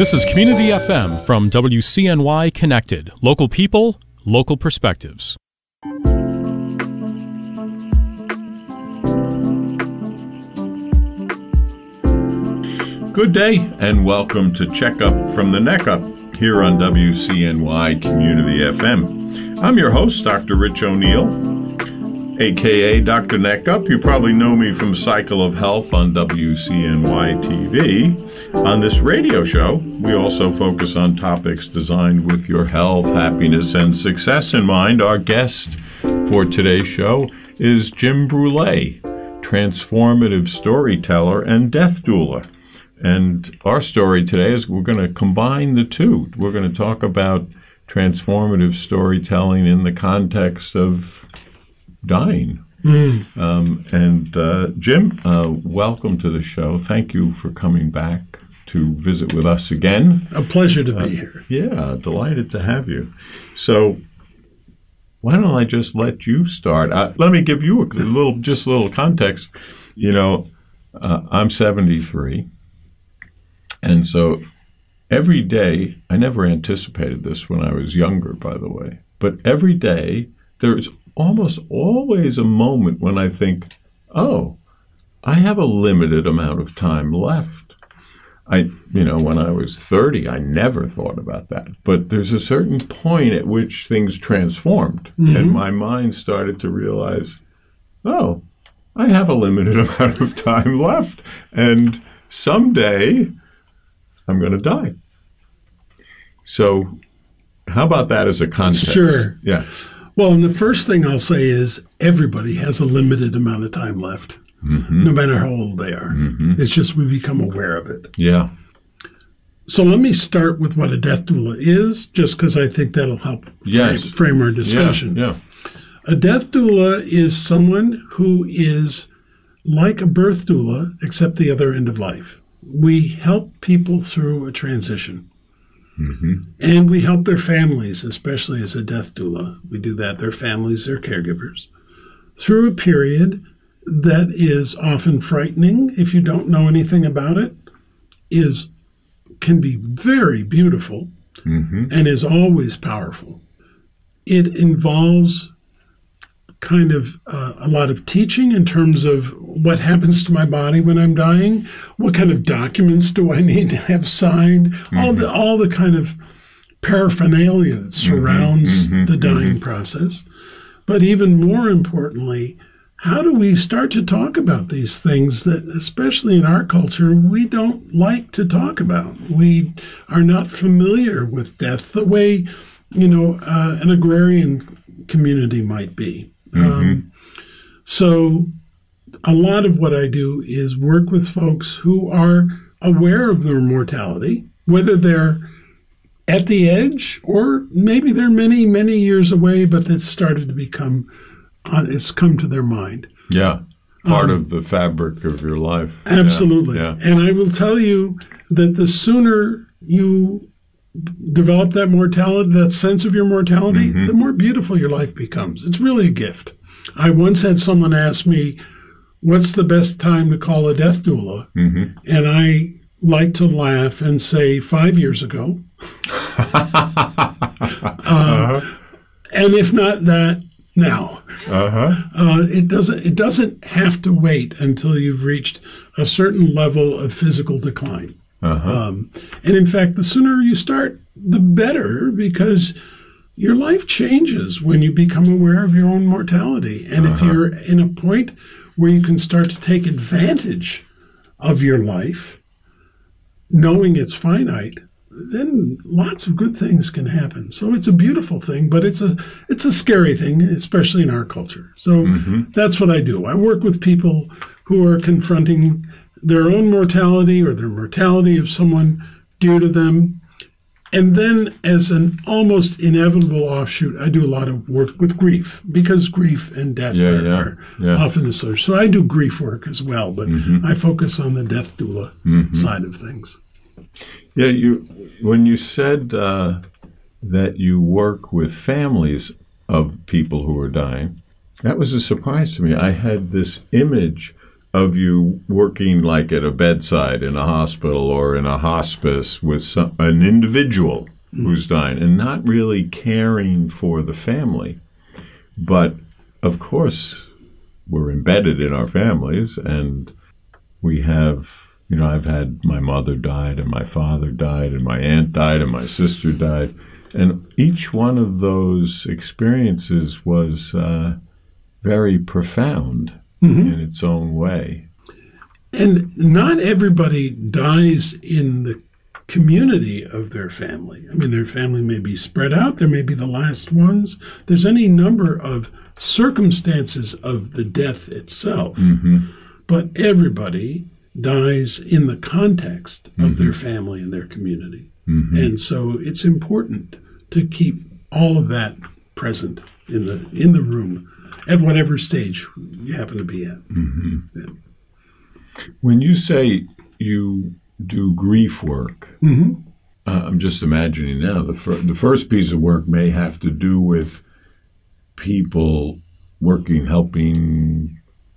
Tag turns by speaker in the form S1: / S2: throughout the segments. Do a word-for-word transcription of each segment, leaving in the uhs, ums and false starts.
S1: This is Community F M from W C N Y Connected. Local people, local perspectives.
S2: Good day and welcome to Checkup from the Neck Up here on W C N Y Community F M. I'm your host, Doctor Rich O'Neill, a k a. Doctor Neck Up. You probably know me from Cycle of Health on W C N Y T V. On this radio show, we also focus on topics designed with your health, happiness, and success in mind. Our guest for today's show is Jim Brule, transformative storyteller and death doula. And our story today is we're going to combine the two. We're going to talk about transformative storytelling in the context of dying. Mm. Um, and uh, Jim, uh, welcome to the show. Thank you for coming back to visit with us again.
S3: A pleasure to be
S2: uh,
S3: here.
S2: Yeah, delighted to have you. So why don't I just let you start? Uh, let me give you a little, just a little context. You know, uh, I'm seventy-three. And so every day, I never anticipated this when I was younger, by the way, but every day there's almost always a moment when I think, oh, I have a limited amount of time left. I, you know, when I was thirty, I never thought about that. But there's a certain point at which things transformed, mm-hmm. and my mind started to realize, oh, I have a limited amount of time left, and someday I'm going to die. So how about that as a context?
S3: Sure.
S2: Yeah.
S3: Well, and the first thing I'll say is everybody has a limited amount of time left, mm-hmm. no matter how old they are. Mm-hmm. It's just we become aware of it.
S2: Yeah.
S3: So let me start with what a death doula is, just because I think that'll help
S2: yes.
S3: frame, frame our discussion.
S2: Yeah, yeah.
S3: A death doula is someone who is like a birth doula, except the other end of life. We help people through a transition. Mm-hmm. And we help their families, especially as a death doula. We do that, their families, their caregivers, through a period that is often frightening if you don't know anything about it, is can be very beautiful, mm-hmm. and is always powerful. It involves kind of uh, a lot of teaching in terms of what happens to my body when I'm dying, what kind of documents do I need to have signed, mm-hmm. all the all the kind of paraphernalia that surrounds mm-hmm, the dying mm-hmm. process. But even more importantly, how do we start to talk about these things that, especially in our culture, we don't like to talk about? We are not familiar with death the way, you know, uh, an agrarian community might be. Mm-hmm. Um, so a lot of what I do is work with folks who are aware of their mortality, whether they're at the edge or maybe they're many, many years away, but it's started to become, uh, it's come to their mind.
S2: Yeah, part um, of the fabric of your life.
S3: Absolutely.
S2: Yeah, yeah.
S3: And I will tell you that the sooner you develop that mortality, that sense of your mortality, mm-hmm. the more beautiful your life becomes. It's really a gift. I once had someone ask me, what's the best time to call a death doula? Mm-hmm. And I like to laugh and say five years ago. uh, uh-huh. And if not that, now. Uh-huh. Uh, it doesn't, it doesn't have to wait until you've reached a certain level of physical decline. Uh-huh. Um, and in fact, the sooner you start, the better, because your life changes when you become aware of your own mortality. And uh-huh. if you're in a point where you can start to take advantage of your life, knowing it's finite, then lots of good things can happen. So it's a beautiful thing, but it's a it's a scary thing, especially in our culture. So mm-hmm. that's what I do. I work with people who are confronting their own mortality or their mortality of someone dear to them. And then as an almost inevitable offshoot, I do a lot of work with grief, because grief and death
S2: yeah,
S3: are,
S2: yeah,
S3: are
S2: yeah.
S3: often associated. So I do grief work as well, but mm-hmm. I focus on the death doula mm-hmm. side of things.
S2: Yeah, you when you said uh, that you work with families of people who are dying, that was a surprise to me. I had this image of you working like at a bedside in a hospital or in a hospice with some, an individual who's dying and not really caring for the family. But, of course, we're embedded in our families, and we have, you know, I've had my mother died and my father died and my aunt died and my sister died. And each one of those experiences was uh, very profound mm-hmm. in its own way.
S3: And not everybody dies in the community of their family. I mean, their family may be spread out. There may be the last ones. There's any number of circumstances of the death itself. Mm-hmm. But everybody dies in the context of mm-hmm. their family and their community. Mm-hmm. And so it's important to keep all of that present in the in the room at whatever stage you happen to be at.
S2: Mm-hmm. Yeah. When you say you do grief work, mm-hmm. uh, I'm just imagining now, the, fir- the first piece of work may have to do with people working, helping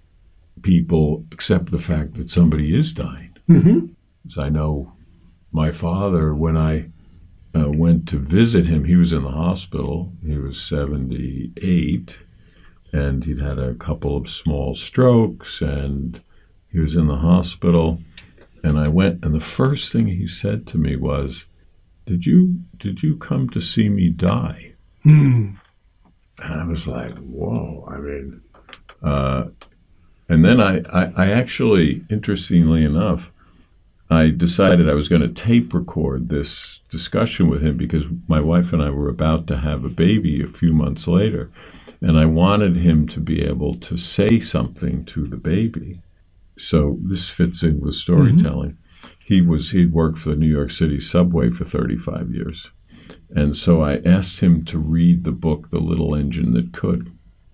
S2: people accept the fact that somebody is dying. Mm-hmm. As I know, my father, when I uh, went to visit him, he was in the hospital. He was seventy-eight, and he'd had a couple of small strokes, and he was in the hospital. And I went, and the first thing he said to me was, "Did you did you come to see me die?" Mm. And I was like, "Whoa!" I mean, uh, and then I, I, I actually, interestingly enough, I decided I was going to tape record this discussion with him because my wife and I were about to have a baby a few months later, and I wanted him to be able to say something to the baby. So this fits in with storytelling. Mm-hmm. He was he'd worked for the New York City subway for thirty-five years. And so I asked him to read the book, The Little Engine That Could.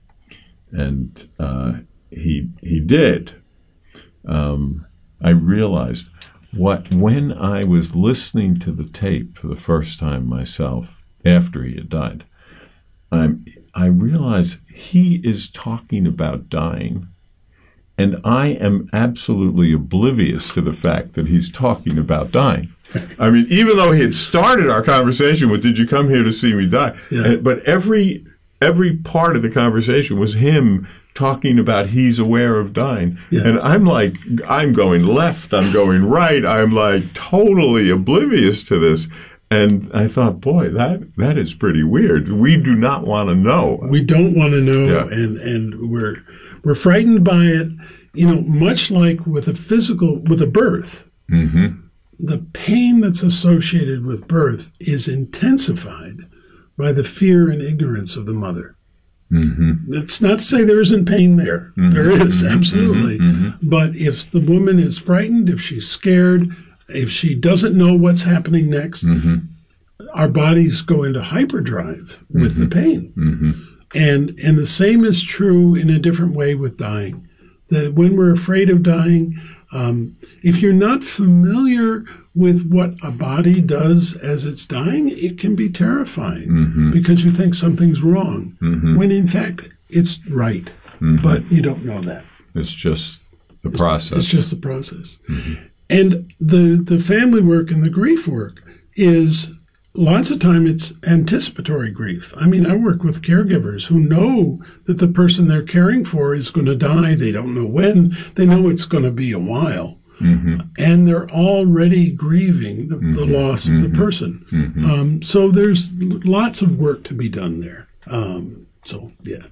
S2: And uh, he he did. Um, I realized what when I was listening to the tape for the first time myself after he had died, I'm, I realized he is talking about dying. And I am absolutely oblivious to the fact that he's talking about dying. I mean, even though he had started our conversation with, "Did you come here to see me die?" Yeah. But every every part of the conversation was him talking about he's aware of dying. Yeah. And I'm like, I'm going left, I'm going right, I'm like totally oblivious to this. And I thought, boy, that that is pretty weird. We do not want to know.
S3: We don't want to know, yeah. and and we're we're frightened by it. You know, much like with a physical, with a birth, mm-hmm. the pain that's associated with birth is intensified by the fear and ignorance of the mother. Mm-hmm. That's not to say there isn't pain there. Mm-hmm. There is, absolutely. Mm-hmm. But if the woman is frightened, if she's scared, if she doesn't know what's happening next, mm-hmm. our bodies go into hyperdrive with mm-hmm. the pain. Mm-hmm. And and the same is true in a different way with dying. That when we're afraid of dying, um, if you're not familiar with what a body does as it's dying, it can be terrifying mm-hmm. because you think something's wrong, mm-hmm. when in fact it's right, mm-hmm. but you don't know that.
S2: It's just the it's, process.
S3: It's just the process. Mm-hmm. And the, the family work and the grief work is, lots of time it's anticipatory grief. I mean, I work with caregivers who know that the person they're caring for is going to die. They don't know when. They know it's going to be a while. Mm-hmm. And they're already grieving the, mm-hmm. the loss of mm-hmm. the person. Mm-hmm. Um, so there's lots of work to be done there. Um, so, yeah.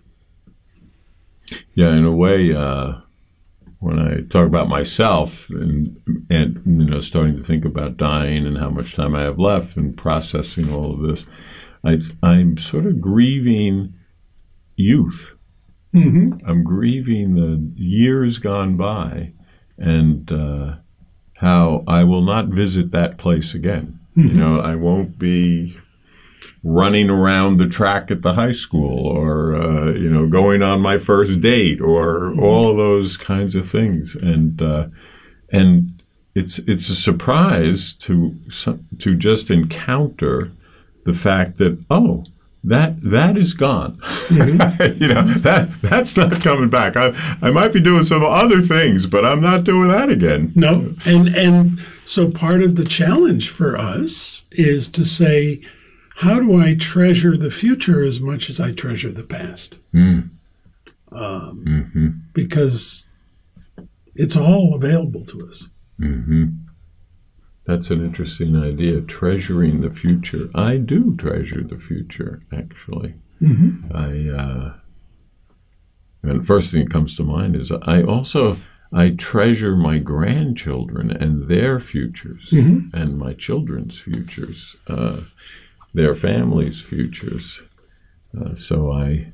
S2: Yeah, in a way, uh, when I talk about myself and, and, you know, starting to think about dying and how much time I have left and processing all of this, I, I'm sort of grieving youth. Mm-hmm. I'm grieving the years gone by and uh, how I will not visit that place again. Mm-hmm. You know, I won't be running around the track at the high school or, uh, you know, going on my first date or all of those kinds of things. And, uh, and it's, it's a surprise to, to just encounter the fact that, oh, that that is gone. Mm-hmm. you know, that that's not coming back. I I might be doing some other things, but I'm not doing that again.
S3: No, and and so part of the challenge for us is to say, how do I treasure the future as much as I treasure the past?
S2: Mm.
S3: Um,
S2: mm-hmm.
S3: Because it's all available to us.
S2: Mm-hmm. That's an interesting idea, treasuring the future. I do treasure the future, actually.
S3: Mm-hmm.
S2: I, uh, and the first thing that comes to mind is I also, I treasure my grandchildren and their futures,
S3: mm-hmm.
S2: and my children's futures, uh, their families' futures. Uh, so I...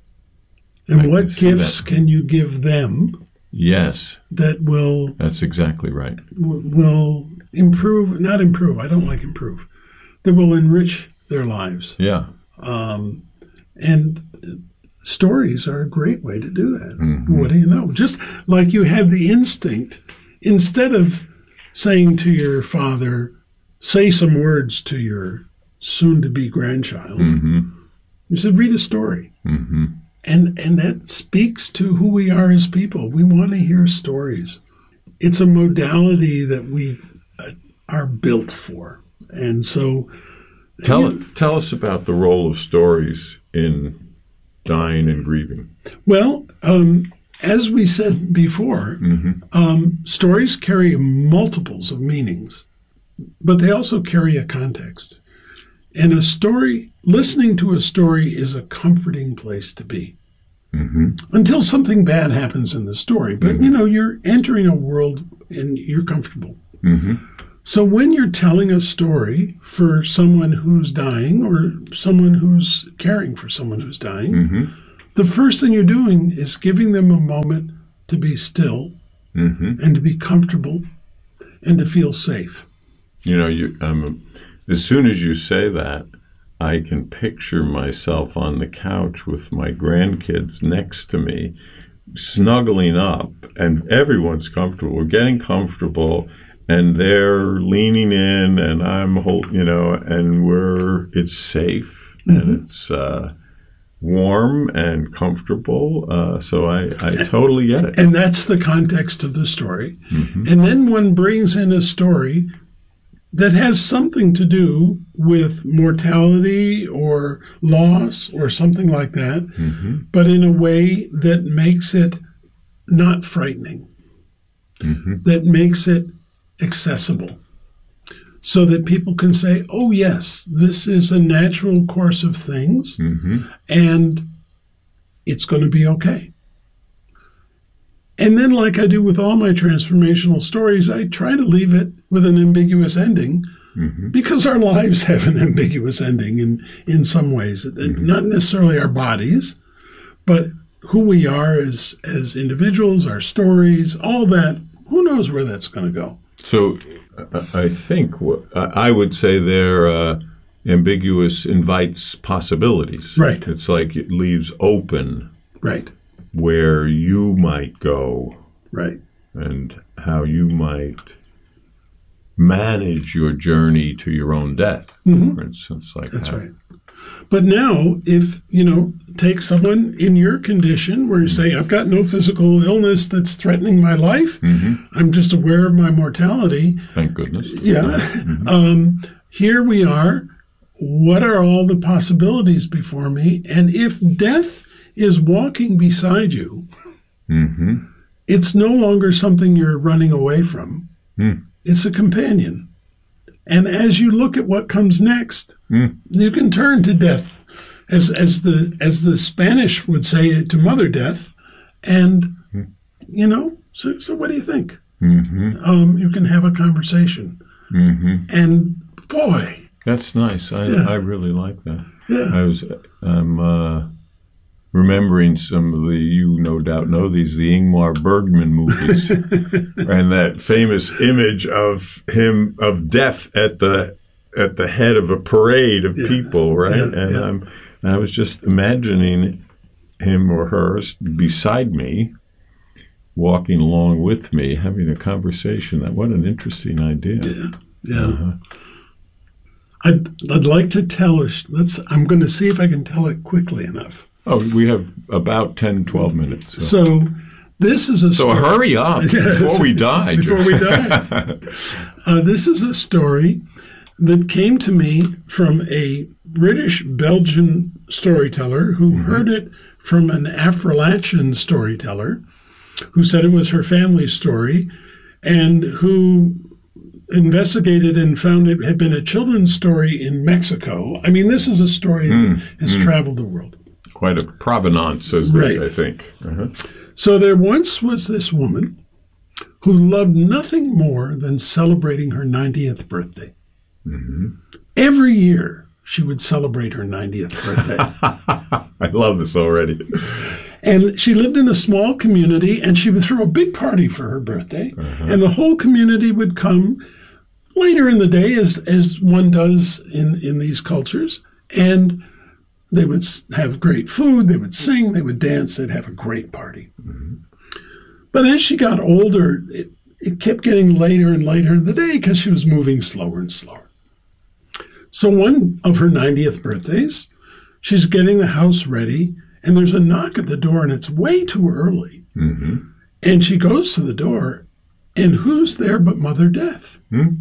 S3: And
S2: I
S3: what
S2: can
S3: gifts can you give them?
S2: Yes.
S3: That will...
S2: That's exactly right.
S3: W- will improve, not improve, I don't like improve, that will enrich their lives.
S2: Yeah.
S3: Um, and stories are a great way to do that.
S2: Mm-hmm.
S3: What do you know? Just like you had the instinct, instead of saying to your father, say some words to your soon-to-be grandchild,
S2: mm-hmm.
S3: you said, read a story.
S2: Mm-hmm.
S3: And and that speaks to who we are as people. We want to hear stories. It's a modality that we uh, are built for. And so...
S2: Tell,
S3: you know,
S2: tell us about the role of stories in dying and grieving.
S3: Well, um, as we said before,
S2: mm-hmm.
S3: um, stories carry multiples of meanings, but they also carry a context. And a story, listening to a story is a comforting place to be.
S2: Mm-hmm.
S3: Until something bad happens in the story. But,
S2: mm-hmm.
S3: you know, you're entering a world and you're comfortable.
S2: Mm-hmm.
S3: So when you're telling a story for someone who's dying or someone who's caring for someone who's dying,
S2: mm-hmm.
S3: the first thing you're doing is giving them a moment to be still
S2: mm-hmm.
S3: and to be comfortable and to feel safe.
S2: You know, you um, as soon as you say that, I can picture myself on the couch with my grandkids next to me, snuggling up, and everyone's comfortable. We're getting comfortable, and they're leaning in, and I'm holding, you know, and we're, it's safe, mm-hmm. and it's uh, warm and comfortable. Uh, so I, I totally get it.
S3: And that's the context of the story.
S2: Mm-hmm.
S3: And then one brings in a story that has something to do with mortality or loss or something like that,
S2: mm-hmm.
S3: but in a way that makes it not frightening,
S2: mm-hmm.
S3: that makes it accessible, so that people can say, oh, yes, this is a natural course of things,
S2: mm-hmm.
S3: and it's going to be okay. And then, like I do with all my transformational stories, I try to leave it with an ambiguous ending,
S2: mm-hmm.
S3: because our lives have an ambiguous ending in, in some ways. Mm-hmm. Not necessarily our bodies, but who we are as, as individuals, our stories, all that. Who knows where that's going to go?
S2: So I think I would say they're uh, ambiguous invites possibilities.
S3: Right.
S2: It's like it leaves open.
S3: Right.
S2: Where you might go,
S3: right,
S2: and how you might manage your journey to your own death,
S3: mm-hmm.
S2: for instance. Like
S3: that's
S2: how,
S3: right. But now, if you know, take someone in your condition where you say, "I've got no physical illness that's threatening my life.
S2: Mm-hmm.
S3: I'm just aware of my mortality."
S2: Thank goodness.
S3: Yeah.
S2: Mm-hmm.
S3: Um, here we are. What are all the possibilities before me? And if death is walking beside you,
S2: mm-hmm.
S3: it's no longer something you're running away from.
S2: Mm.
S3: It's a companion. And as you look at what comes next,
S2: mm.
S3: you can turn to death, as as the as the Spanish would say, to Mother Death, and
S2: mm.
S3: you know. So, so what do you think?
S2: Mm-hmm.
S3: Um, you can have a conversation,
S2: mm-hmm.
S3: and boy,
S2: that's nice. I
S3: yeah.
S2: I really like that.
S3: Yeah,
S2: I was I'm. Uh, remembering some of the, you no doubt know these, the Ingmar Bergman movies, and that famous image of him, of death at the at the head of a parade of
S3: yeah.
S2: people, right?
S3: Yeah,
S2: and
S3: yeah.
S2: I'm, and I was just imagining him or her beside me, walking along with me, having a conversation. That what an interesting idea.
S3: Yeah, yeah.
S2: Uh-huh.
S3: I'd, I'd like to tell us. Let's. I'm going to see if I can tell it quickly enough.
S2: Oh, we have about ten, twelve minutes. So,
S3: so this is a
S2: so
S3: story.
S2: hurry up
S3: Yes,
S2: before we die.
S3: Before we die. uh, this is a story that came to me from a British-Belgian storyteller who mm-hmm. heard it from an Afro-Latin storyteller who said it was her family's story and who investigated and found it had been a children's story in Mexico. I mean, this is a story mm, that has mm. traveled the world.
S2: Quite a provenance, as they,
S3: right.
S2: I think. Uh-huh.
S3: So there once was this woman who loved nothing more than celebrating her ninetieth birthday.
S2: Mm-hmm.
S3: Every year, she would celebrate her ninetieth birthday.
S2: I love this already.
S3: And she lived in a small community, and she would throw a big party for her birthday, uh-huh. and the whole community would come later in the day, as as one does in, in these cultures, and they would have great food, they would sing, they would dance, they'd have a great party.
S2: Mm-hmm.
S3: But as she got older, it, it kept getting later and later in the day because she was moving slower and slower. So one of her ninetieth birthdays, she's getting the house ready, and there's a knock at the door, and it's way too early.
S2: Mm-hmm.
S3: And she goes to the door, and who's there but Mother Death?
S2: Mm-hmm.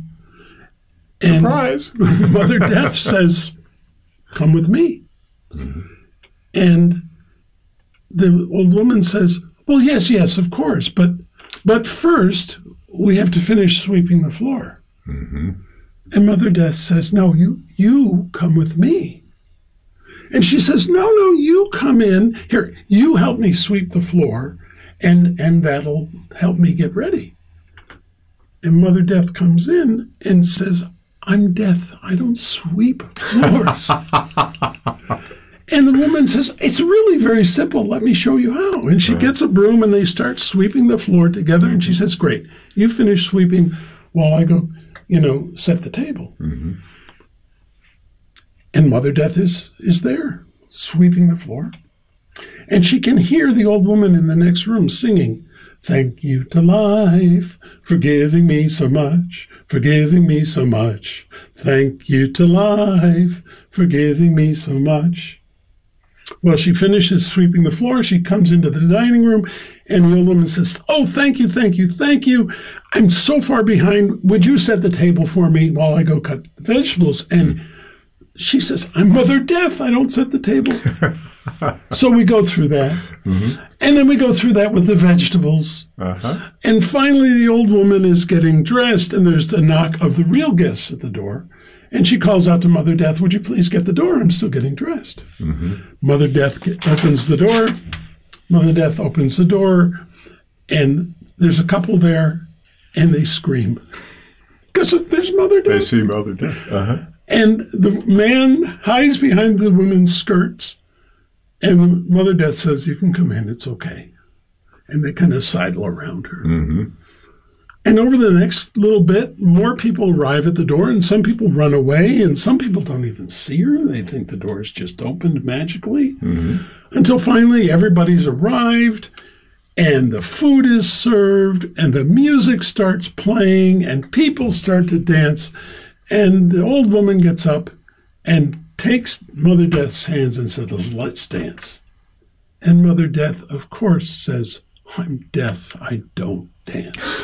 S3: And
S2: surprise!
S3: Mother Death says, "Come with me."
S2: Mm-hmm.
S3: And the old woman says, "Well, yes, yes, of course, but but first we have to finish sweeping the floor."
S2: Mm-hmm.
S3: And Mother Death says, "No, you you come with me." And she says, "No, no, you come in. Here, you help me sweep the floor, and and that'll help me get ready." And Mother Death comes in and says, "I'm Death. I don't sweep floors." And the woman says, "It's really very simple. Let me show you how." And she right. gets a broom, and they start sweeping the floor together. And she says, "Great. You finish sweeping while I go, you know, set the table."
S2: Mm-hmm.
S3: And Mother Death is is there, sweeping the floor. And she can hear the old woman in the next room singing, "Thank you to life for giving me so much, for giving me so much. Thank you to life for giving me so much." Well, she finishes sweeping the floor. She comes into the dining room, and the old woman says, "Oh, thank you, thank you, thank you. I'm so far behind. Would you set the table for me while I go cut the vegetables?" And she says, "I'm Mother Death. I don't set the table." So we go through that.
S2: Mm-hmm.
S3: And then we go through that with the vegetables.
S2: Uh-huh.
S3: And finally, the old woman is getting dressed, and there's the knock of the real guests at the door. And she calls out to Mother Death, "Would you please get the door? I'm still getting dressed."
S2: Mm-hmm.
S3: Mother Death get, opens the door. Mother Death opens the door, and there's a couple there, and they scream. Because there's Mother Death.
S2: They see Mother Death. Uh-huh.
S3: And the man hides behind the women's skirts, and the Mother Death says, "You can come in, it's okay." And they kind of sidle around her.
S2: Mm-hmm.
S3: And over the next little bit, more people arrive at the door, and some people run away, and some people don't even see her. They think the door is just opened magically.
S2: Mm-hmm.
S3: Until finally everybody's arrived, and the food is served, and the music starts playing, and people start to dance. And the old woman gets up and takes Mother Death's hands and says, "Let's dance." And Mother Death, of course, says, "I'm Death. I don't dance."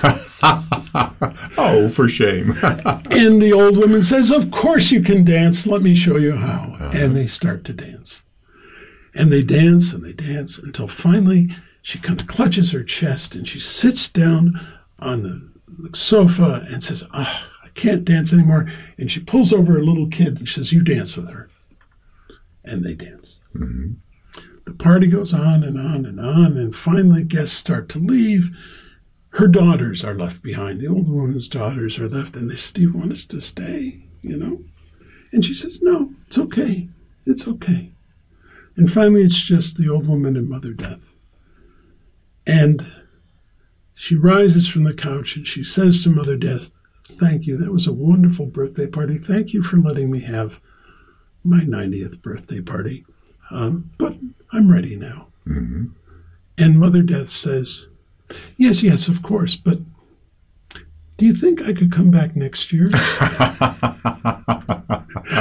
S2: Oh, for shame.
S3: And the old woman says, "Of course you can dance. Let me show you how."
S2: Uh-huh.
S3: And they start to dance. And they dance and they dance until finally she kind of clutches her chest and she sits down on the, the sofa and says, "Oh, I can't dance anymore." And she pulls over a little kid and she says, "You dance with her." And they dance.
S2: Mm-hmm.
S3: The party goes on and on and on, and finally guests start to leave. Her daughters are left behind. The old woman's daughters are left, and they say, "Do you want us to stay?" You know? And she says, "No, it's okay. It's okay." And finally, it's just the old woman and Mother Death. And she rises from the couch, and she says to Mother Death, "Thank you. That was a wonderful birthday party. Thank you for letting me have my ninetieth birthday party. Um, but I'm ready now."
S2: Mm-hmm.
S3: And Mother Death says, "Yes, yes, of course, but do you think I could come back next year?"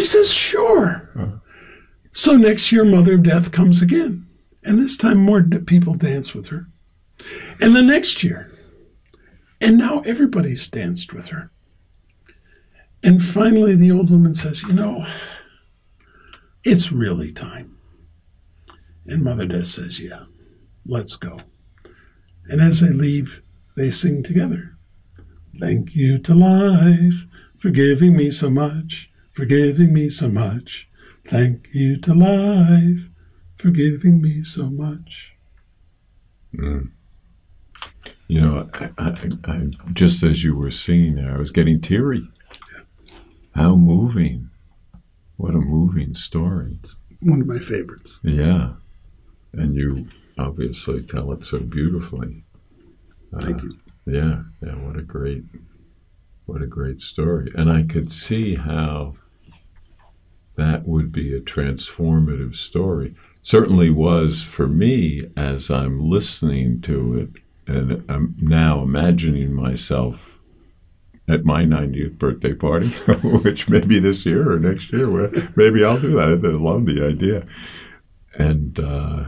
S3: She says, sure. Uh-huh. So next year, Mother of Death comes again. And this time more d- people dance with her. And the next year. And now everybody's danced with her. And finally, the old woman says, you know, it's really time. And Mother Death says, yeah, let's go. And as they leave, they sing together. Thank you to life for giving me so much, for giving me so much. Thank you to life for giving me so much.
S2: Mm. You know, I, I, I, just as you were singing there, I was getting teary. Yeah. How moving. What a moving story.
S3: It's one of my favorites.
S2: Yeah. And you obviously tell it so beautifully.
S3: Thank
S2: uh,
S3: you.
S2: Yeah, yeah, what a great, what a great story. And I could see how that would be a transformative story. Certainly was for me as I'm listening to it, and I'm now imagining myself at my ninetieth birthday party, which may be this year or next year. Where maybe I'll do that. I love the idea. And uh,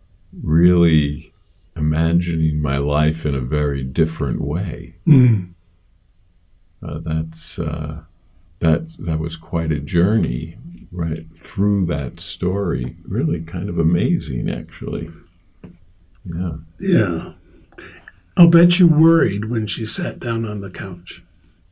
S2: really imagining my life in a very different way.
S3: Mm.
S2: Uh, that's uh, that that was quite a journey right through that story. Really kind of amazing, actually. Yeah.
S3: Yeah. I'll bet you worried when she sat down on the couch.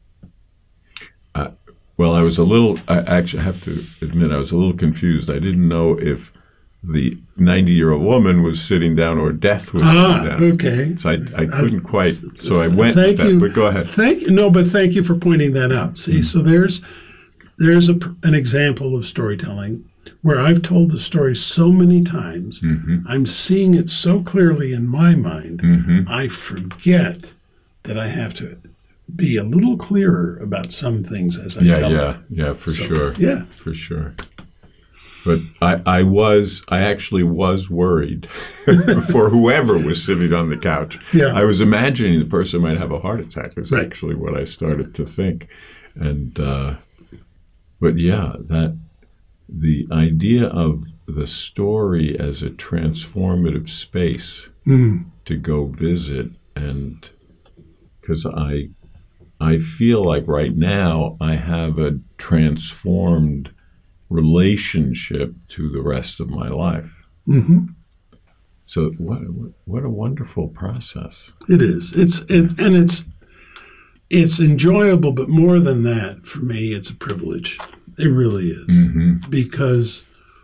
S2: Uh, well, I was a little, I actually have to admit, I was a little confused. I didn't know if the ninety-year-old woman was sitting down or Death was
S3: ah,
S2: sitting down.
S3: Okay.
S2: So I, I couldn't
S3: uh,
S2: quite, so I went
S3: thank
S2: with that,
S3: you.
S2: but go ahead.
S3: Thank you. No, but thank you for pointing that out. See, mm-hmm. so there's there's a, an example of storytelling where I've told the story so many times, mm-hmm. I'm seeing it so clearly in my mind, mm-hmm. I forget that I have to be a little clearer about some things as I
S2: yeah,
S3: tell
S2: yeah,
S3: it.
S2: Yeah, yeah, for
S3: so,
S2: sure.
S3: Yeah.
S2: For sure. But I, I was, I actually was worried for whoever was sitting on the couch.
S3: Yeah.
S2: I was imagining the person might have a heart attack. Is
S3: right.
S2: actually what I started to think. And, uh, but yeah, that, the idea of the story as a transformative space mm. to go visit, and because I, I feel like right now I have a transformed relationship to the rest of my life.
S3: Mm-hmm.
S2: So what, what a wonderful process.
S3: It is. It's it, and it's it's enjoyable, but more than that, for me, it's a privilege. It really is. Mm-hmm. Because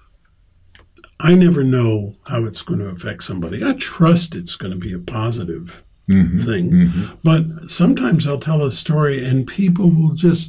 S3: I never know how it's going to affect somebody. I trust it's going to be a positive mm-hmm. thing. Mm-hmm. But sometimes I'll tell a story and people will just